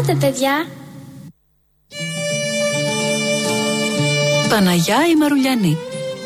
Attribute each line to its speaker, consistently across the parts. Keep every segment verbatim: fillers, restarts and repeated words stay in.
Speaker 1: Ελάτε παιδιά.
Speaker 2: Παναγιά η Μαρουλιανή.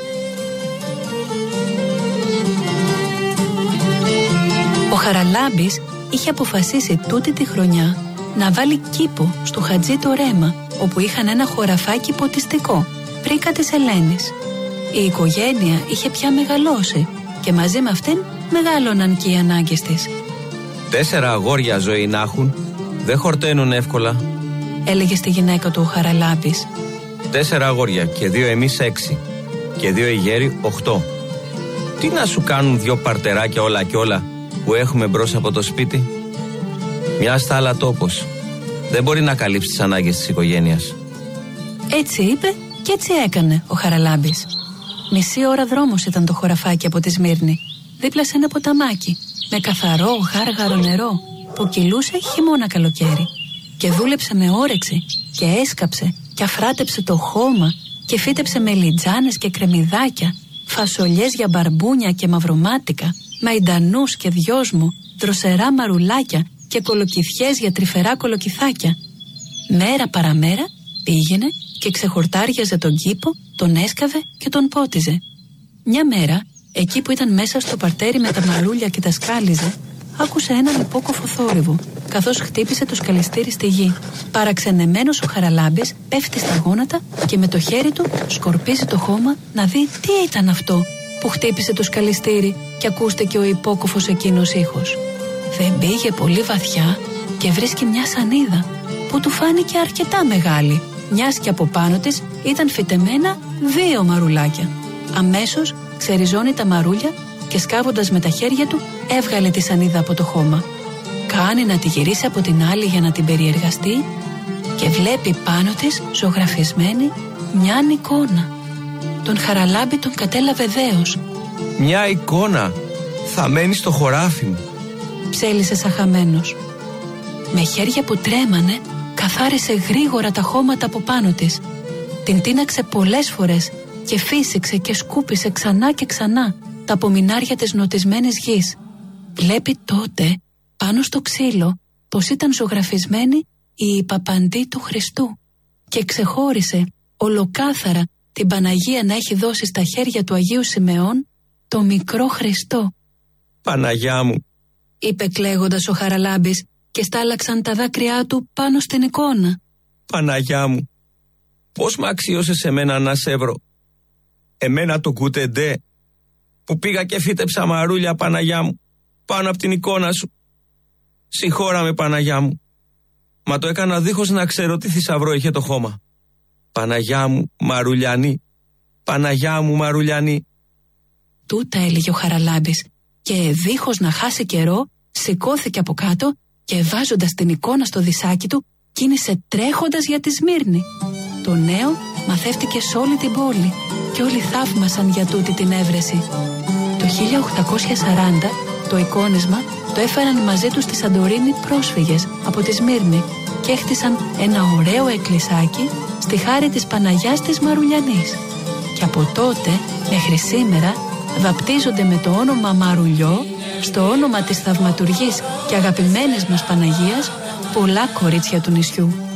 Speaker 2: Ο Χαραλάμπης είχε αποφασίσει τούτη τη χρονιά να βάλει κήπο στο Χατζή το Ρέμα, όπου είχαν ένα χωραφάκι ποτιστικό, πρίκα της Ελένης. Η οικογένεια είχε πια μεγαλώσει και μαζί με αυτήν μεγάλωναν και οι ανάγκες της.
Speaker 3: Τέσσερα αγόρια ζωή να έχουν, δεν χορταίνουν εύκολα,
Speaker 2: έλεγε στη γυναίκα του ο Χαραλάμπης.
Speaker 3: Τέσσερα αγόρια και δύο εμείς έξι και δύο οι γέροι οχτώ. Τι να σου κάνουν δυο παρτεράκια όλα και όλα που έχουμε μπρος από το σπίτι? Μια στα άλλα τόπος δεν μπορεί να καλύψει τις ανάγκες της οικογένειας.
Speaker 2: Έτσι είπε και έτσι έκανε ο Χαραλάμπης. Μισή ώρα δρόμος ήταν το χωραφάκι από τη Σμύρνη, δίπλα σε ένα ποταμάκι με καθαρό γάργαρο νερό που κυλούσε χειμώνα καλοκαίρι, και δούλεψε με όρεξη και έσκαψε και αφράτεψε το χώμα και φύτεψε μελιτζάνες και κρεμμυδάκια, φασολιές για μπαρμπούνια και μαυρομάτικα, μαϊντανούς και δυόσμου, δροσερά μαρουλάκια και κολοκυθιές για τρυφερά κολοκυθάκια. Μέρα παραμέρα πήγαινε και ξεχορτάριαζε τον κήπο, τον έσκαβε και τον πότιζε. Μια μέρα, εκεί που ήταν μέσα στο παρτέρι με τα μαρούλια και τα σκάλιζε, άκουσε έναν υπόκοφο θόρυβο, καθώς χτύπησε το σκαλιστήρι στη γη. Παραξενεμένος ο Χαραλάμπης πέφτει στα γόνατα και με το χέρι του σκορπίζει το χώμα να δει τι ήταν αυτό που χτύπησε το σκαλιστήρι και ακούστηκε ο υπόκοφος εκείνος ήχος. Δεν πήγε πολύ βαθιά και βρίσκει μια σανίδα που του φάνηκε αρκετά μεγάλη, μιας και από πάνω της ήταν φυτεμένα δύο μαρουλάκια. Αμέσως ξεριζώνει τα μαρούλια και σκάβοντας με τα χέρια του έβγαλε τη σανίδα από το χώμα. Κάνει να τη γυρίσει από την άλλη για να την περιεργαστεί και βλέπει πάνω της ζωγραφισμένη μιαν εικόνα. Τον Χαραλάμπη τον κατέλαβε δέος.
Speaker 3: Μια εικόνα θα μένει στο χωράφι μου,
Speaker 2: ψέλισε σαχαμένος. Με χέρια που τρέμανε καθάρισε γρήγορα τα χώματα από πάνω της. Την τίναξε πολλές φορές και φύσηξε και σκούπισε ξανά και ξανά τα απομεινάρια της νοτισμένης γης. Βλέπει τότε πάνω στο ξύλο πως ήταν ζωγραφισμένη η Παπαντή του Χριστού και ξεχώρισε ολοκάθαρα την Παναγία να έχει δώσει στα χέρια του Αγίου Σιμεών το μικρό Χριστό.
Speaker 3: Παναγιά μου,
Speaker 2: είπε κλαίγοντας ο Χαραλάμπης και στάλαξαν τα δάκρυά του πάνω στην εικόνα.
Speaker 3: Παναγιά μου, πώς μ' αξίωσε σε μένα να σε βρω? Εμένα το κουτεντέ που πήγα και φύτεψα μαρούλια, Παναγιά μου, πάνω από την εικόνα σου. Συγχώρα με, Παναγιά μου, μα το έκανα δίχως να ξέρω τι θησαυρό είχε το χώμα. Παναγιά μου Μαρουλιανή, Παναγιά μου Μαρουλιανή.
Speaker 2: Τούτα έλεγε ο Χαραλάμπης και δίχως να χάσει καιρό σηκώθηκε από κάτω και βάζοντας την εικόνα στο δισάκι του κίνησε τρέχοντας για τη Σμύρνη. Το νέο μαθεύτηκε σε όλη την πόλη και όλοι θαύμασαν για τούτη την έβρεση. Το χίλια οκτακόσια σαράντα το εικόνισμα το έφεραν μαζί τους στη Σαντορίνη πρόσφυγες από τη Σμύρνη και έχτισαν ένα ωραίο εκκλησάκι στη χάρη της Παναγιάς της Μαρουλιανής. Και από τότε μέχρι σήμερα βαπτίζονται με το όνομα Μαρουλιό, στο όνομα της θαυματουργής και αγαπημένης μας Παναγίας, πολλά κορίτσια του νησιού.